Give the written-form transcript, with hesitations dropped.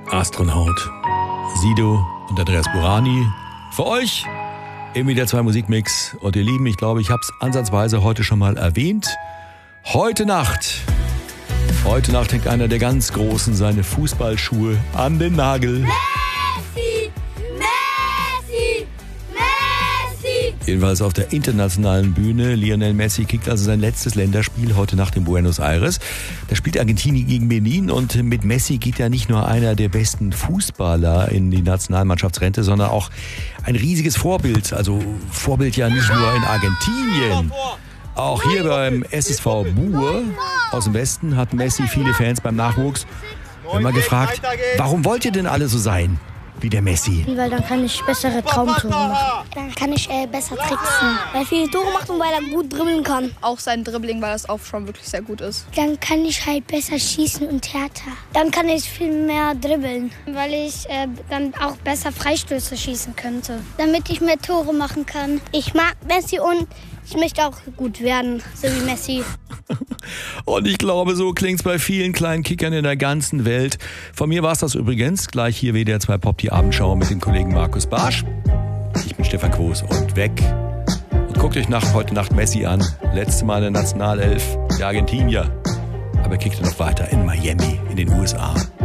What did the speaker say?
Astronaut, Sido und Andreas Burani. Für euch im WDR 2 Musikmix. Und ihr Lieben, ich glaube, ich habe es ansatzweise heute schon mal erwähnt. Heute Nacht hängt einer der ganz Großen seine Fußballschuhe an den Nagel. Messi! Messi! Messi! Jedenfalls auf der internationalen Bühne. Lionel Messi kickt also sein letztes Länderspiel heute Nacht in Buenos Aires. Da spielt Argentinien gegen Benin und mit Messi geht ja nicht nur einer der besten Fußballer in die Nationalmannschaftsrente, sondern auch ein riesiges Vorbild. Also Vorbild ja nicht nur in Argentinien. Auch hier beim SSV Buhr aus dem Westen hat Messi viele Fans beim Nachwuchs. Wir haben mal gefragt, warum wollt ihr denn alle so sein wie der Messi? Weil dann kann ich bessere Traumtore machen. Dann kann ich besser tricksen. Weil er viele Tore macht und weil er gut dribbeln kann. Auch sein Dribbling, weil das auch schon wirklich sehr gut ist. Dann kann ich halt besser schießen und härter. Dann kann ich viel mehr dribbeln, weil ich dann auch besser Freistöße schießen könnte. Damit ich mehr Tore machen kann. Ich mag Messi und ich möchte auch gut werden, so wie Messi. Und ich glaube, so klingt's bei vielen kleinen Kickern in der ganzen Welt. Von mir war's das übrigens. Gleich hier WDR 2 Pop, die Abendschau mit dem Kollegen Markus Barsch. Ich bin Stefan Quos und weg. Und guckt euch heute Nacht Messi an. Letzte Mal in der Nationalelf der Argentinier. Aber er kickte noch weiter in Miami, in den USA.